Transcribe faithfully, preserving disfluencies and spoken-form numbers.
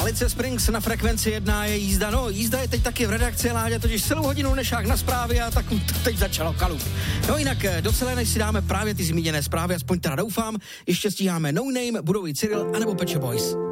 Alice Springs na frekvenci jedna je jízda. No, jízda je teď taky v redakci, Láďa totiž celou hodinu nešák na zprávy a tak teď začalo kalup. No jinak docela, než si dáme právě ty zmíněné zprávy, aspoň teda doufám, ještě stíháme No Name, budou i Cyril anebo Pet Shop Boys.